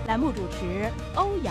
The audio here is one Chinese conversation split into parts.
栏目主持欧阳。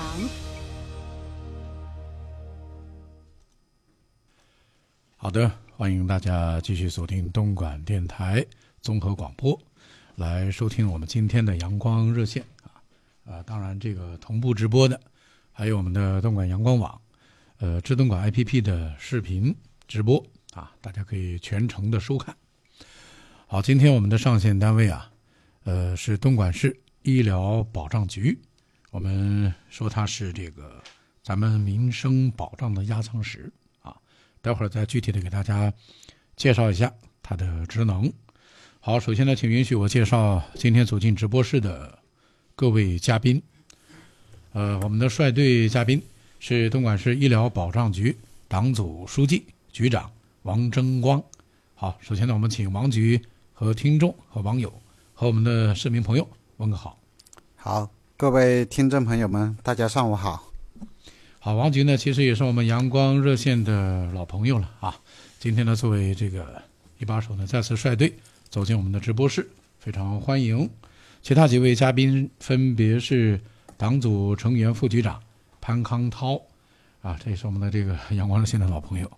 好的，欢迎大家继续锁定东莞电台综合广播，来收听我们今天的阳光热线当然这个同步直播的还有我们的东莞阳光网知东莞 APP 的视频直播大家可以全程的收看。好，今天我们的上线单位是东莞市医疗保障局，我们说它是这个咱们民生保障的压舱石待会儿再具体的给大家介绍一下它的职能。好，首先呢，请允许我介绍今天走进直播室的各位嘉宾。我们的率队嘉宾是东莞市医疗保障局党组书记、局长王争光。好，首先呢，我们请王局和听众和网友和我们的市民朋友问个好。 好，各位听众朋友们，大家上午好。 好，王局呢其实也是我们阳光热线的老朋友了今天呢作为这个一把手呢再次率队走进我们的直播室，非常欢迎。其他几位嘉宾分别是党组成员副局长潘康涛这也是我们的这个阳光热线的老朋友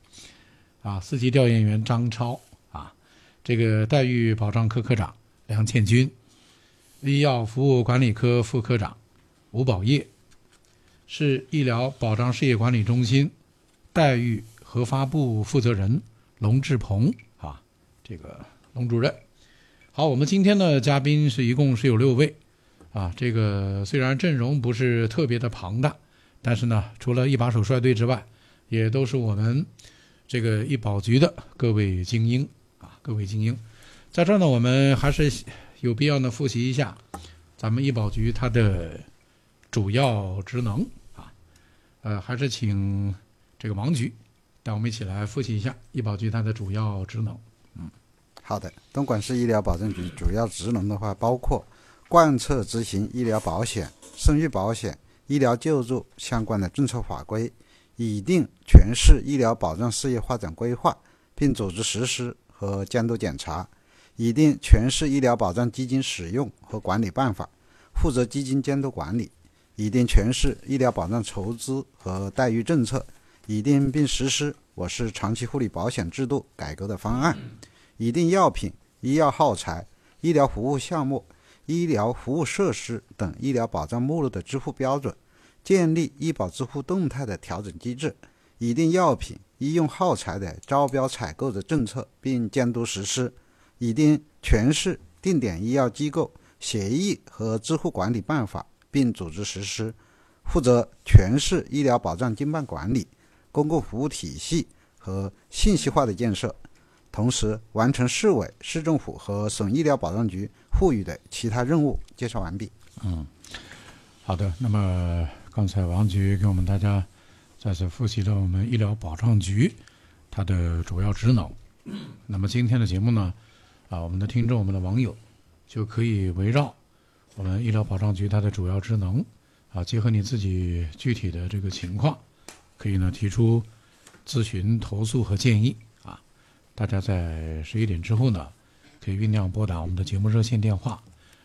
4级调研员张超这个待遇保障科科长梁倩军，医药服务管理科副科长吴宝业，市医疗保障事业管理中心待遇核发部负责人龙志鹏这个龙主任。好，我们今天的嘉宾一共是有6位这个虽然阵容不是特别的庞大，但是呢除了一把手率队之外，也都是我们这个医保局的各位精英在这儿呢，我们还是有必要呢复习一下咱们医保局它的主要职能还是请这个王局带我们一起来复习一下医保局它的主要职能。 好的，东莞市医疗保障局主要职能的话，包括贯彻执行医疗保险、生育保险、医疗救助相关的政策法规，拟定全市医疗保障事业发展规划，并组织实施和监督检查；拟定全市医疗保障基金使用和管理办法，负责基金监督管理；拟定全市医疗保障筹资和待遇政策；拟定并实施我市长期护理保险制度改革的方案；拟定药品、医药耗材、医疗服务项目、医疗服务设施等医疗保障目录的支付标准，建立医保支付动态的调整机制；拟定药品、医用耗材的招标采购的政策并监督实施；拟定全市定点医药机构协议和支付管理办法并组织实施；负责全市医疗保障经办管理、公共服务体系和信息化的建设，同时完成市委、市政府和省医疗保障局赋予的其他任务。介绍完毕。 好的，那么刚才王局给我们大家再次复习了我们医疗保障局它的主要职能。那么今天的节目呢我们的听众、我们的网友就可以围绕我们医疗保障局它的主要职能结合你自己具体的这个情况，可以呢提出咨询、投诉和建议大家在11点之后呢，可以酝酿拨打我们的节目热线电话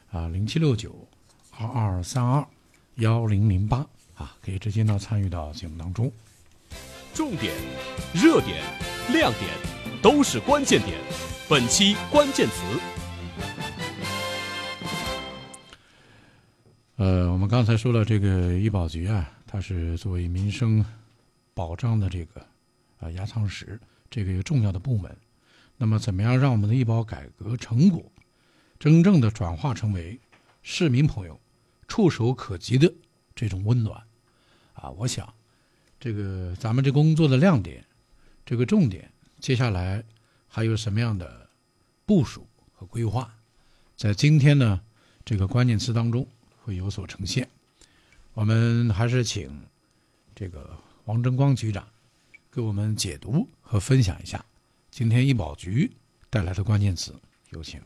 0769-2232-1008可以直接呢参与到节目当中。 重点、热点、亮点都是关键点，本期关键词。 我们刚才说了，这个医保局它是作为民生保障的这个压舱石，这个一个重要的部门。那么怎么样让我们的医保改革成果真正的转化成为市民朋友触手可及的这种温暖我想这个咱们这工作的亮点，这个重点，接下来还有什么样的部署和规划，在今天呢这个关键词当中会有所呈现。我们还是请这个王争光局长给我们解读和分享一下今天医保局带来的关键词，有请。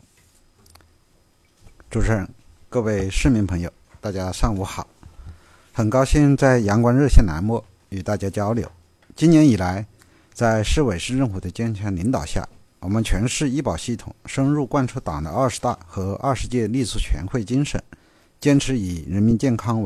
主持人、各位市民朋友，大家上午好。很高兴在阳光热线栏目与大家交流。今年以来，在市委市政府的坚强领导下，我们全市医保系统深入贯彻党的20大和20届历次全会精神，坚持以人民健康为